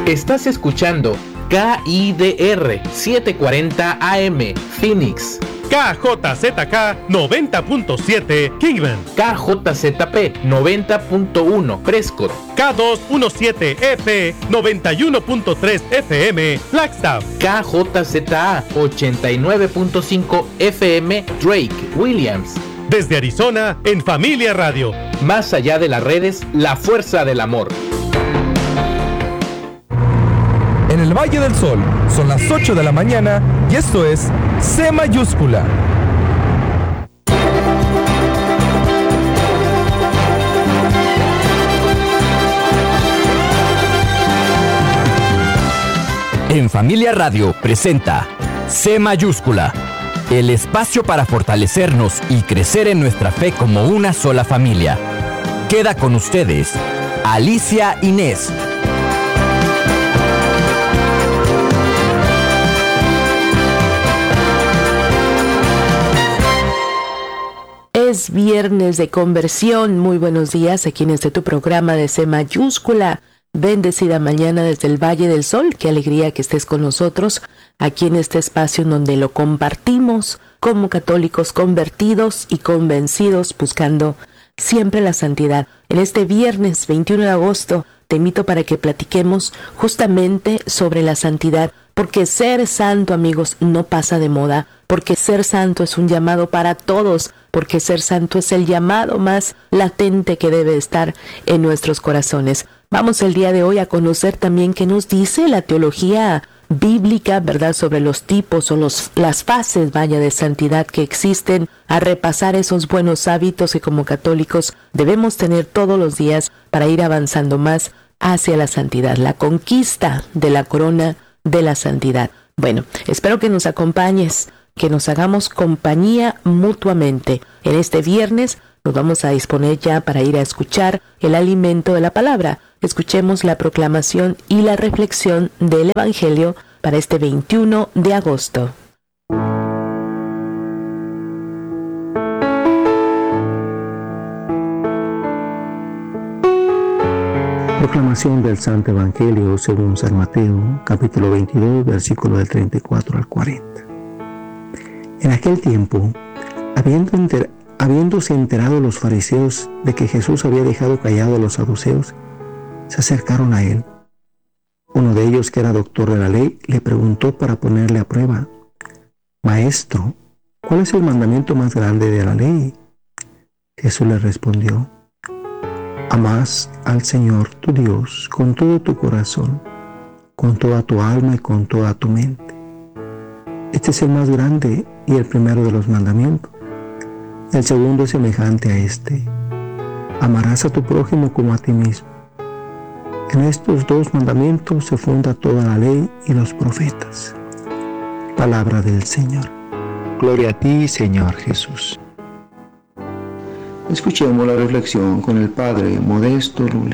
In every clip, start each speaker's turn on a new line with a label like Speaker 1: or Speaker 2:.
Speaker 1: Estás escuchando KIDR 740 AM, Phoenix.
Speaker 2: KJZK 90.7 Kingman,
Speaker 1: KJZP 90.1 Prescott,
Speaker 2: K217F 91.3 FM Flagstaff,
Speaker 1: KJZA 89.5 FM Drake, Williams.
Speaker 2: Desde Arizona, en Familia Radio.
Speaker 1: Más allá de las redes, la fuerza del amor.
Speaker 3: En el Valle del Sol son las 8 de la mañana y esto es C mayúscula.
Speaker 4: En Familia Radio presenta C mayúscula, el espacio para fortalecernos y crecer en nuestra fe como una sola familia. Queda con ustedes, Alicia Inés.
Speaker 5: Es viernes de conversión. Muy buenos días aquí en tu programa de C mayúscula. Bendecida mañana desde el Valle del Sol. Qué alegría que estés con nosotros aquí en este espacio en donde lo compartimos como católicos convertidos y convencidos, buscando siempre la santidad. En este viernes 21 de agosto te invito para que platiquemos justamente sobre la santidad, porque ser santo, amigos, no pasa de moda, porque ser santo es un llamado para todos, porque ser santo es el llamado más latente que debe estar en nuestros corazones. Vamos el día de hoy a conocer también qué nos dice la teología bíblica, ¿verdad?, sobre los tipos o las fases, de santidad que existen, a repasar esos buenos hábitos que como católicos debemos tener todos los días para ir avanzando más hacia la santidad, la conquista de la corona de la santidad. Bueno, espero que nos acompañes, que nos hagamos compañía mutuamente. En este viernes nos vamos a disponer ya para ir a escuchar el alimento de la palabra. Escuchemos la proclamación y la reflexión del Evangelio para este 21 de agosto.
Speaker 6: Proclamación del Santo Evangelio según San Mateo, capítulo 22, versículo del 34 al 40. En aquel tiempo, habiéndose enterado los fariseos de que Jesús había dejado callados a los saduceos, se acercaron a él. Uno de ellos, que era doctor de la ley, le preguntó para ponerle a prueba: Maestro, ¿cuál es el mandamiento más grande de la ley? Jesús le respondió: Amarás al Señor tu Dios con todo tu corazón, con toda tu alma y con toda tu mente. Este es el más grande y el primero de los mandamientos. El segundo es semejante a este: amarás a tu prójimo como a ti mismo. En estos dos mandamientos se funda toda la ley y los profetas. Palabra del Señor. Gloria a ti, Señor Jesús. Escuchemos la reflexión con el Padre Modesto Lule.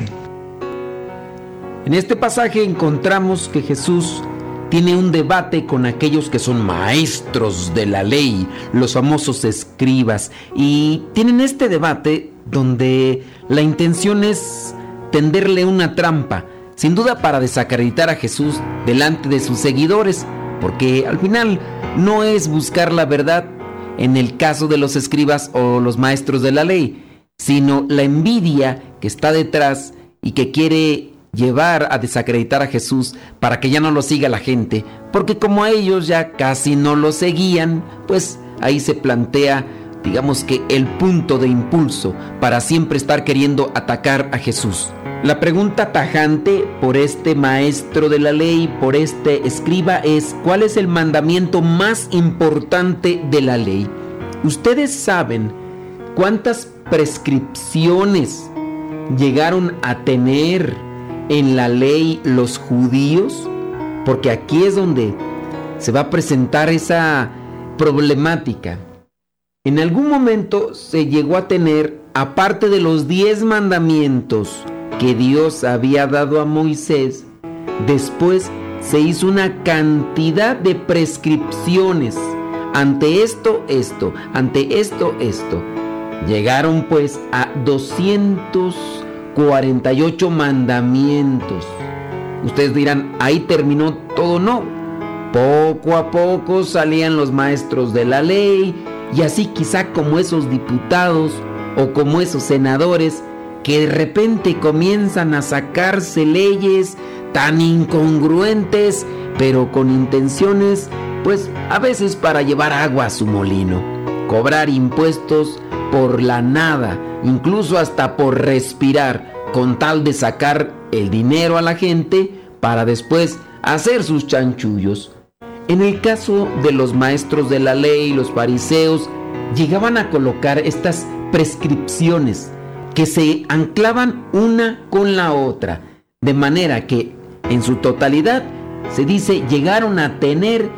Speaker 7: En este pasaje encontramos que Jesús tiene un debate con aquellos que son maestros de la ley, los famosos escribas, y tienen este debate donde la intención es tenderle una trampa, sin duda para desacreditar a Jesús delante de sus seguidores, porque al final no es buscar la verdad en el caso de los escribas o los maestros de la ley, sino la envidia que está detrás y que quiere llevar a desacreditar a Jesús para que ya no lo siga la gente, porque como a ellos ya casi no lo seguían, pues ahí se plantea, digamos que el punto de impulso para siempre estar queriendo atacar a Jesús. La pregunta tajante por este maestro de la ley, por este escriba, es: ¿cuál es el mandamiento más importante de la ley? ¿Ustedes saben cuántas prescripciones llegaron a tener en la ley los judíos? Porque aquí es donde se va a presentar esa problemática. En algún momento se llegó a tener, aparte de los 10 mandamientos que Dios había dado a Moisés, después se hizo una cantidad de prescripciones. Ante esto, ante esto. Llegaron pues a 248 mandamientos. Ustedes dirán, ahí terminó todo. No, poco a poco salían los maestros de la ley, y así quizá como esos diputados o como esos senadores que de repente comienzan a sacarse leyes tan incongruentes, pero con intenciones, pues a veces para llevar agua a su molino, cobrar impuestos por la nada, incluso hasta por respirar, con tal de sacar el dinero a la gente para después hacer sus chanchullos. En el caso de los maestros de la ley, los fariseos, llegaban a colocar estas prescripciones que se anclaban una con la otra, de manera que en su totalidad se dice llegaron a tener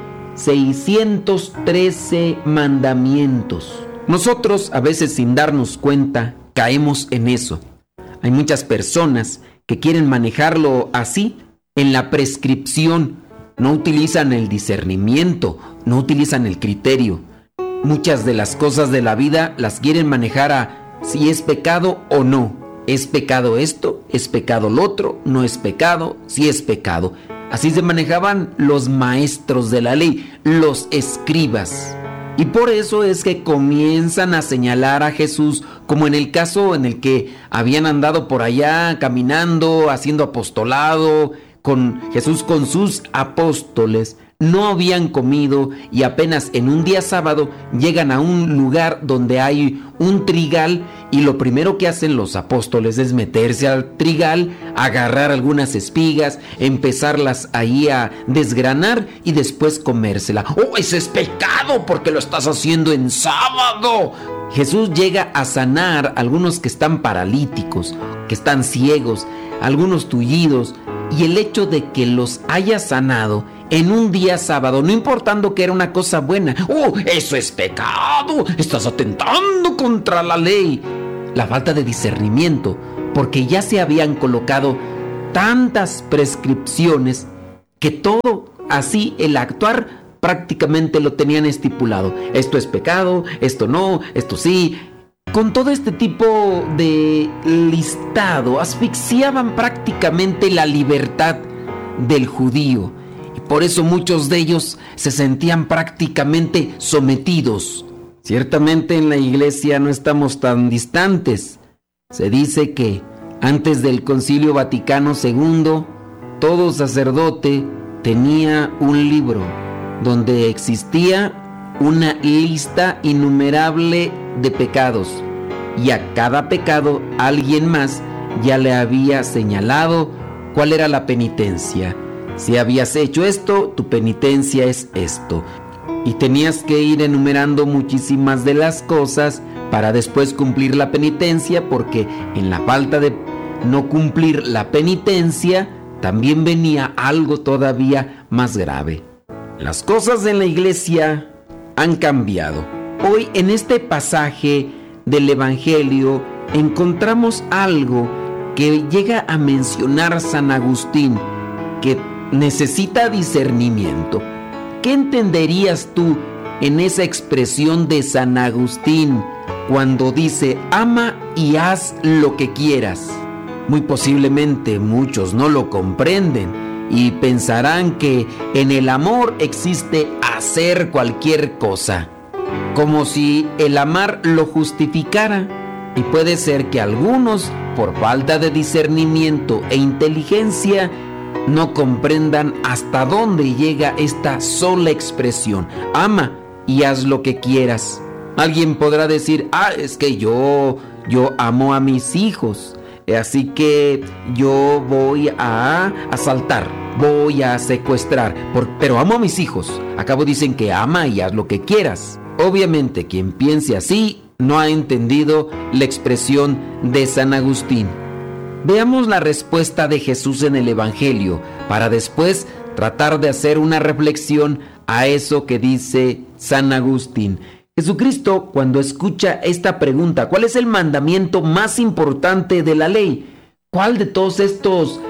Speaker 7: 613 mandamientos. Nosotros a veces sin darnos cuenta caemos en eso. Hay muchas personas que quieren manejarlo así, en la prescripción. No utilizan el discernimiento, no utilizan el criterio. Muchas de las cosas de la vida las quieren manejar a si es pecado o no. ¿Es pecado esto? ¿Es pecado lo otro? ¿No es pecado? Sí es pecado. Así se manejaban los maestros de la ley, los escribas. Y por eso es que comienzan a señalar a Jesús, como en el caso en el que habían andado por allá caminando, haciendo apostolado, con Jesús con sus apóstoles. No habían comido y apenas en un día sábado llegan a un lugar donde hay un trigal, y lo primero que hacen los apóstoles es meterse al trigal, agarrar algunas espigas, empezarlas ahí a desgranar y después comérsela. ¡Oh, eso es pecado porque lo estás haciendo en sábado! Jesús llega a sanar a algunos que están paralíticos, que están ciegos, algunos tullidos, y el hecho de que los haya sanado en un día sábado, no importando que era una cosa buena. ¡Oh, eso es pecado! ¡Estás atentando contra la ley! La falta de discernimiento, porque ya se habían colocado tantas prescripciones que todo así, el actuar prácticamente lo tenían estipulado. Esto es pecado, esto no, esto sí. Con todo este tipo de listado, asfixiaban prácticamente la libertad del judío. Por eso muchos de ellos se sentían prácticamente sometidos. Ciertamente en la iglesia no estamos tan distantes. Se dice que antes del Concilio Vaticano II, todo sacerdote tenía un libro donde existía una lista innumerable de pecados, y a cada pecado alguien más ya le había señalado cuál era la penitencia. Si habías hecho esto, tu penitencia es esto. Y tenías que ir enumerando muchísimas de las cosas para después cumplir la penitencia, porque en la falta de no cumplir la penitencia también venía algo todavía más grave. Las cosas en la iglesia han cambiado. Hoy en este pasaje del Evangelio encontramos algo que llega a mencionar San Agustín, que necesita discernimiento. ¿Qué entenderías tú en esa expresión de San Agustín cuando dice ama y haz lo que quieras? Muy posiblemente muchos no lo comprenden y pensarán que en el amor existe hacer cualquier cosa, como si el amar lo justificara. Y puede ser que algunos, por falta de discernimiento e inteligencia, no comprendan hasta dónde llega esta sola expresión: ama y haz lo que quieras. Alguien podrá decir: es que yo amo a mis hijos, así que yo voy a asaltar, voy a secuestrar, pero amo a mis hijos. Acabo dicen que ama y haz lo que quieras. Obviamente quien piense así no ha entendido la expresión de San Agustín. Veamos la respuesta de Jesús en el Evangelio para después tratar de hacer una reflexión a eso que dice San Agustín. Jesucristo, cuando escucha esta pregunta, ¿cuál es el mandamiento más importante de la ley? ¿Cuál de todos estos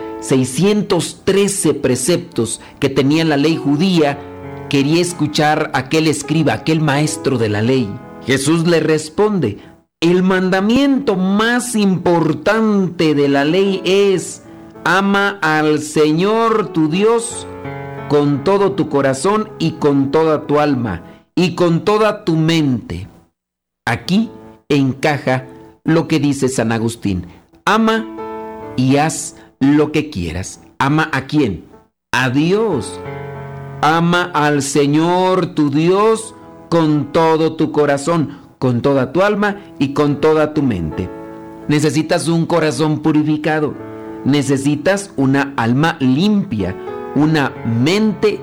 Speaker 7: 613 preceptos que tenía la ley judía quería escuchar aquel escriba, aquel maestro de la ley? Jesús le responde: el mandamiento más importante de la ley es Ama al Señor tu Dios con todo tu corazón y con toda tu alma y con toda tu mente. Aquí encaja lo que dice San Agustín. Ama y haz lo que quieras. ¿Ama a quién? A Dios. Ama al Señor tu Dios con todo tu corazón, con toda tu alma y con toda tu mente. Necesitas un corazón purificado. Necesitas una alma limpia, una mente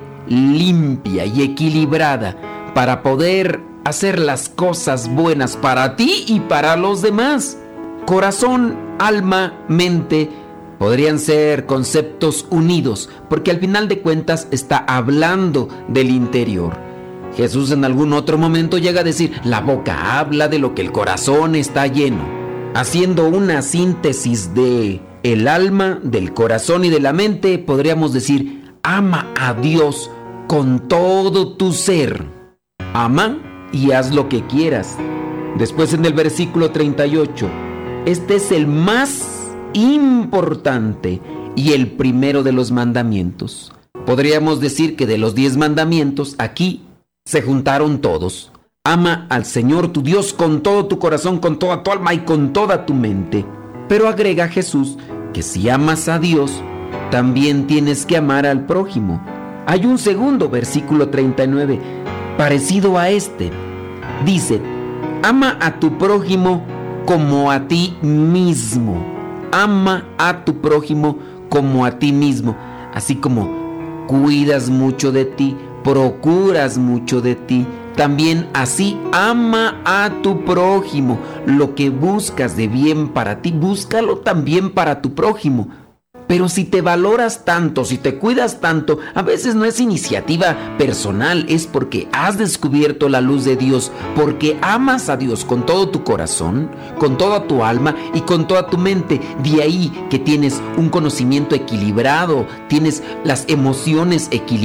Speaker 7: limpia y equilibrada para poder hacer las cosas buenas para ti y para los demás. Corazón, alma, mente podrían ser conceptos unidos, porque al final de cuentas está hablando del interior. Jesús en algún otro momento llega a decir, la boca habla de lo que el corazón está lleno, haciendo una síntesis de el alma, del corazón y de la mente. Podríamos decir, ama a Dios con todo tu ser. Ama y haz lo que quieras. Después en el versículo 38, este es el más importante y el primero de los mandamientos. Podríamos decir que de los 10 mandamientos aquí se juntaron todos. Ama al Señor tu Dios con todo tu corazón, con toda tu alma y con toda tu mente. Pero agrega Jesús que si amas a Dios, también tienes que amar al prójimo. Hay un segundo versículo 39, parecido a este. Dice, ama a tu prójimo como a ti mismo. Ama a tu prójimo como a ti mismo. Así como cuidas mucho de ti, procuras mucho de ti, también así ama a tu prójimo. Lo que buscas de bien para ti, búscalo también para tu prójimo. Pero si te valoras tanto, si te cuidas tanto, a veces no es iniciativa personal, es porque has descubierto la luz de Dios, porque amas a Dios con todo tu corazón, con toda tu alma y con toda tu mente. De ahí que tienes un conocimiento equilibrado, tienes las emociones equilibradas.